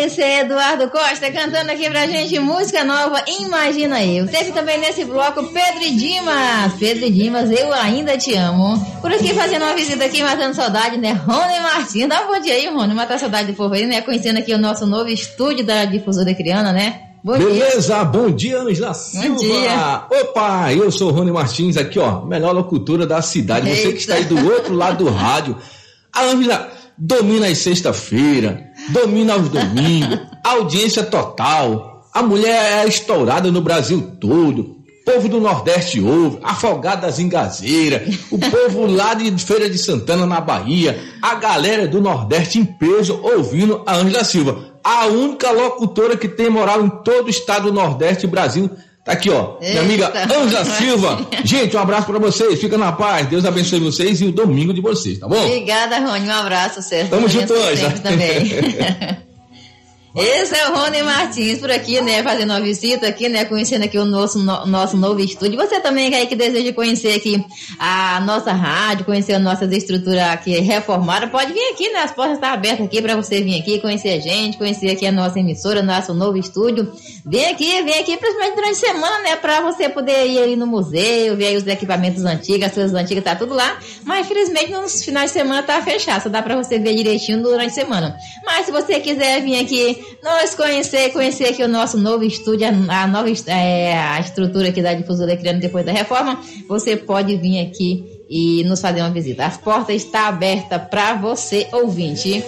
Esse é Eduardo Costa cantando aqui pra gente música nova, Imagina Eu. Teve também nesse bloco Pedro e Dimas. Pedro e Dimas, Eu Ainda Te Amo. Por aqui fazendo uma visita aqui, matando saudade, né? Rony Martins, dá um bom dia aí, Rony, matar saudade do povo aí, né? Conhecendo aqui o nosso novo estúdio da Difusora Criana, né? Bom Beleza, dia. Bom dia, Ângela Silva. Bom dia. Opa, eu sou o Rony Martins aqui, ó, melhor locutora da cidade. Eita. Você que está aí do outro lado do rádio. A Ângela domina as sexta-feira, domina aos domingos, audiência total. A mulher é estourada no Brasil todo. O povo do Nordeste ouve, Afogadas em Gazeira, o povo lá de Feira de Santana, na Bahia, a galera do Nordeste em peso ouvindo a Ângela Silva. A única locutora que tem moral em todo o estado do Nordeste e Brasil. Tá aqui, ó. Eita, minha amiga Ângela Silva. Gente, um abraço pra vocês. Fica na paz. Deus abençoe vocês e o domingo de vocês, tá bom? Obrigada, Rony. Um abraço, certo? Tamo junto, Ângela. Também. Esse é o Rony Martins por aqui, né, fazendo uma visita aqui, né, conhecendo aqui o nosso novo estúdio. Você também aí que deseja conhecer aqui a nossa rádio, conhecer a nossa estrutura aqui reformada, pode vir aqui, né, as portas estão abertas aqui para você vir aqui, conhecer a gente, conhecer aqui a nossa emissora, nosso novo estúdio. Vem aqui, principalmente durante a semana, né, para você poder ir aí no museu, ver aí os equipamentos antigos, as coisas antigas, tá tudo lá, mas infelizmente nos finais de semana tá fechado, só dá para você ver direitinho durante a semana. Mas se você quiser vir aqui nós conhecer aqui o nosso novo estúdio, a estrutura aqui da Difusora Criana depois da reforma, você pode vir aqui e nos fazer uma visita. As portas estão abertas para você, ouvinte.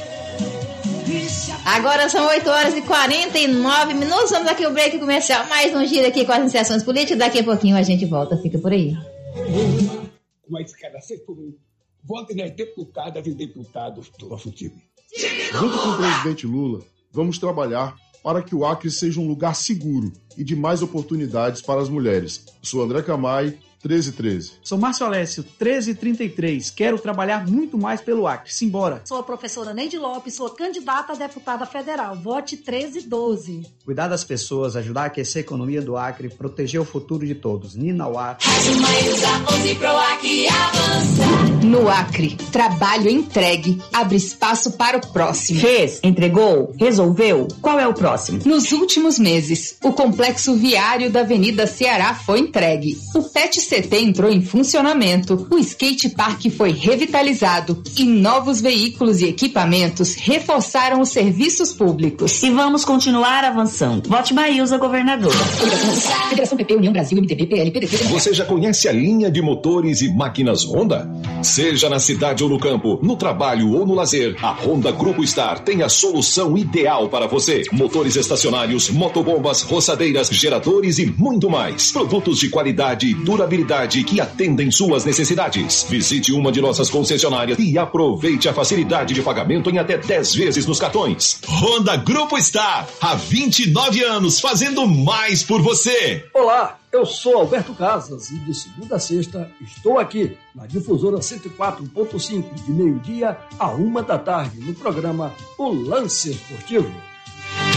Agora são 8h49, vamos aqui o break comercial, mais um giro aqui com as iniciações políticas, daqui a pouquinho a gente volta, fica por aí. Mas, cara, votem nas deputadas e deputados do nosso time. Junto com o presidente Lula, vamos trabalhar para que o Acre seja um lugar seguro e de mais oportunidades para as mulheres. Sou André Camay, 1313. Sou Márcio Alessio, 1333. Quero trabalhar muito mais pelo Acre. Simbora. Sou a professora Neide Lopes, sou candidata a deputada federal. Vote 1312. Cuidar das pessoas, ajudar a aquecer a economia do Acre, proteger o futuro de todos. Nina Uá. No Acre, trabalho entregue, abre espaço para o próximo. Fez, entregou, resolveu. Qual é o próximo? Nos últimos meses, o complexo viário da Avenida Ceará foi entregue. O PET-CT entrou em funcionamento, o skate park foi revitalizado e novos veículos e equipamentos reforçaram os serviços públicos. E vamos continuar avançando. Vote Maílza, governadora. Federação PP, União Brasil, MDB, PL, PDT. Você já conhece a linha de motores e máquinas Honda? Seja na cidade ou no campo, no trabalho ou no lazer, a Honda Grupo Star tem a solução ideal para você. Motores estacionários, motobombas, roçadeiras, geradores e muito mais. Produtos de qualidade e durabilidade que atendem suas necessidades. Visite uma de nossas concessionárias e aproveite a facilidade de pagamento em até 10 vezes nos cartões. Honda Grupo Star, há 29 anos fazendo mais por você. Olá, eu sou Alberto Casas e de segunda a sexta estou aqui na Difusora 104.5 de meio-dia a 1 da tarde no programa O Lance Esportivo.